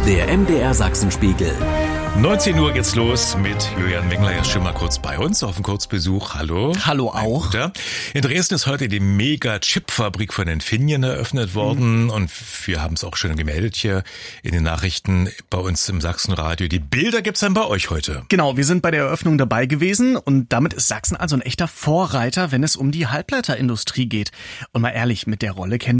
Der MDR Sachsenspiegel. 19 Uhr geht's los mit Julian Wengler, jetzt schon mal kurz bei uns auf dem Kurzbesuch. Hallo. Hallo auch. In Dresden ist heute die Mega-Chip-Fabrik von Infineon eröffnet worden und wir haben es auch schon gemeldet hier in den Nachrichten bei uns im Sachsenradio. Die Bilder gibt's dann bei euch heute. Genau, wir sind bei der Eröffnung dabei gewesen und damit ist Sachsen also ein echter Vorreiter, wenn es um die Halbleiterindustrie geht. Und mal ehrlich, mit der Rolle kennen